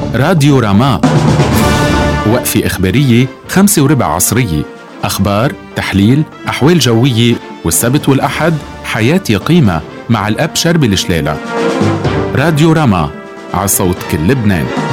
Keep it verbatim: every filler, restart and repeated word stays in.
راديو راما، وقفة إخبارية خمسة وربع عصرية، أخبار، تحليل، أحوال جوية، والسبت والأحد حياة يقيمة مع الأب شربي الشلالة. راديو راما، على صوت كل لبنان.